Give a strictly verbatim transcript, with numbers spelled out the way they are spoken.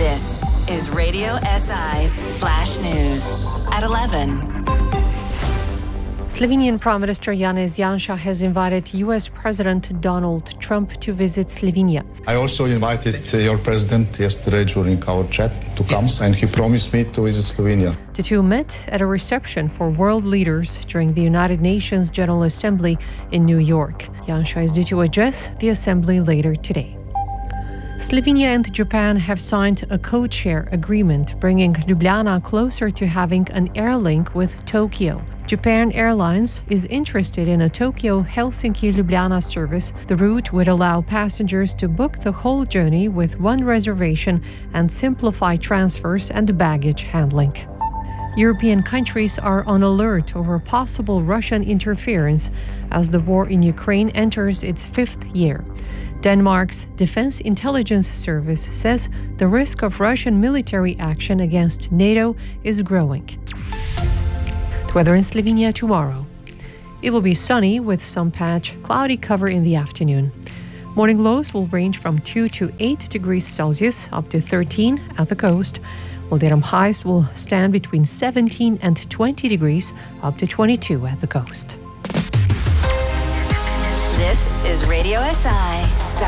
This is Radio S I Flash News at eleven. Slovenian Prime Minister Janez Janša has invited U S President Donald Trump to visit Slovenia. I also invited uh, your president yesterday during our chat to come, and he promised me to visit Slovenia. The two met at a reception for world leaders during the United Nations General Assembly in New York. Janša is due to address the assembly later today. Slovenia and Japan have signed a code-share agreement, bringing Ljubljana closer to having an air link with Tokyo. Japan Airlines is interested in a Tokyo-Helsinki-Ljubljana service. The route would allow passengers to book the whole journey with one reservation and simplify transfers and baggage handling. European countries are on alert over possible Russian interference as the war in Ukraine enters its fifth year. Denmark's Defense Intelligence Service says the risk of Russian military action against NATO is growing. The weather in Slovenia tomorrow. It will be sunny with some patch cloudy cover in the afternoon. Morning lows will range from two to eight degrees Celsius up to thirteen at the coast, while daytime highs will stand between seventeen and twenty degrees up to twenty-two at the coast. This is Radio S I Star